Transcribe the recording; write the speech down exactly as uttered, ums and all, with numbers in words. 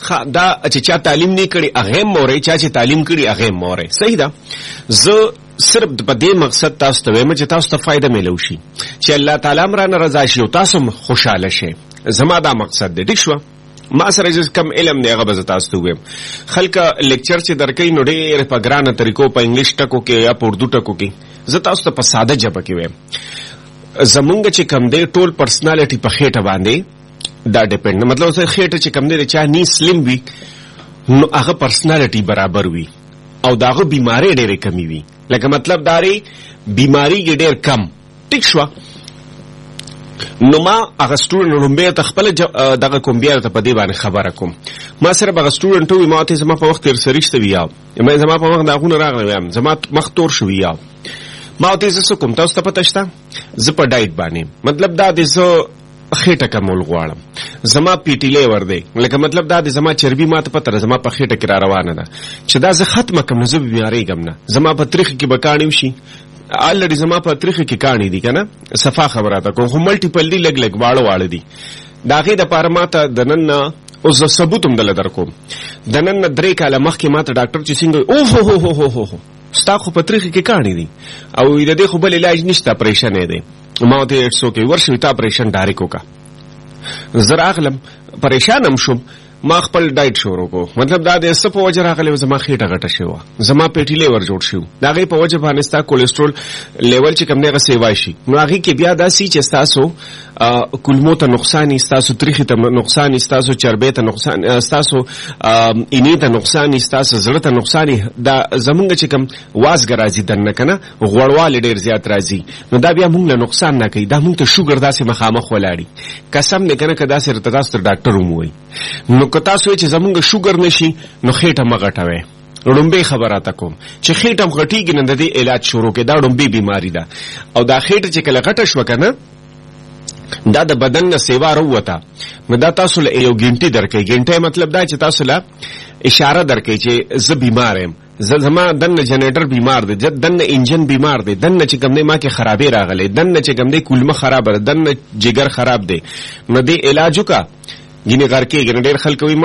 دا چې چا تعلیم نه کړي هغه موري، چا چې تعلیم کړي هغه موري. صحیح ده. زه صرف په دې مقصد تاسو ته وایم چې تاسو ته فائدہ ملو شي، چې الله تعالی مرانه رضا شي او تاسو خوشاله شئ. زما دا مقصد دی. ټیک شو؟ ما سره چې کم علم دی هغه به تاسو ته وایم. خلک لیکچر چې درکې نو ډېر په ګرانه طریقو په انګلیش ټکو کې یا په اردو ټکو کې، زه تاسو ته په ساده ژبه کې وایم. زمونږ چې کم دی ټول پرسنالټي په خېټه باندې دا ډیپند، مطلب اوس خېټه چې کم دی چا نی سلیم وي نو هغه پرسنالټي برابر وي او داغه بیماری ډېرې کمی وي. لکه مطلب داري بیماری کې ډېر کم. ټیک شو؟ نو ما هغه سټوډنټ لومبه ته خپل دغه کوم بیا ته په دې باندې خبره کوم. ما سره هغه سټوډنټ وي، ما ته زما په وخت ریسرچ ته ویاو، ما زما په وخت داغونه راغلی، زما مخ تور شو ویاو. ما ته زه کوم تاسو ته پته شته زه په ډایټ باندې، مطلب دا د زه خېټه کمول غواړم، زما پیټیلې ور دی، لکه مطلب دا د زما چربي ما ته پته زما په خېټه کې را روانه ده، چې دا زه ختمه کم نو زه بیماریږم نه. زما په تاریخ کې به کاڼي وشي، الریډي زما په تاریخ کې کاڼي دي کنه، صفا خبره ده کوم، خو ملټیپل دي، لګ لګ واړه واړه دي. دا غي د پاره ما ته د نن او زه ثبوت هم دل درکوم. د نن درې کاله مخکې ما ته ډاکټر چې څنګه او هو هو هو هو هو ستا خو په تاریخ کې کاڼي دي او د دې خو بل علاج نشته، اپریشن یې دی. ما ته اټس اوکے ورشي تا اپریشن ډایرک وکا. زه راغلم پریشان هم شوم، ما خپل ډایټ شروع کو. مطلب دا د څه په وجه راغلی زما خېټه غټه شوه، زما پیټیلې ور جوړ شو، دا غي په وجه باندې ستا کولیسټرول لیول چې کم نه غسیوای شي. نو هغه کې بیا دا سي چې تاسو کولمو ته نقصان، تاسو تاریخ ته نقصان، تاسو چربې ته نقصان، تاسو اینی ته نقصان، تاسو زړه ته نقصان. دا زمونږ چې کم وازګ راځي دنه کنه غوړواله ډیر زیات راځي، نو دا بیا مونږ له نقصان نه کوي، دا مونږ ته شوګر داسې مخامخ ولاړی. قسم نه کنه کدا سره تاسو ډاکټر وموي. نو که تاسو چې زمونږ شوګر نشي نو خېټه مغټوي. ډومبه خبره تا کوم چې خېټه مغټیږي نه د دې علاج شروع کې، دا ډومبه بیماری ده. او دا خېټه چې کله غټه شو کنه دا د بدن نه سیوا وروته، نو دا تاسو له یو ګنټي درکې. ګنټه مطلب دا چې تاسو له اشاره درکې چې زه بیمار یم، زما دنه جنریټر بیمار دی، دنه انجن بیمار دی، دنه چې کوم نه ما کې خرابې راغلي، دنه چې کوم نه کولمه خراب ده، دنه جګر خراب دی. نو دې علاج وکا ګینه غر کې ګنه ډېر خلک وي